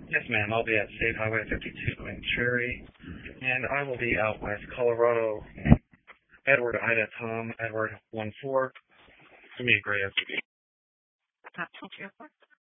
Yes, ma'am. I'll be at State Highway 52 in Cherry, and I will be out with Colorado Edward Ida Tom Edward 14. Give me a great SUV. Thank you.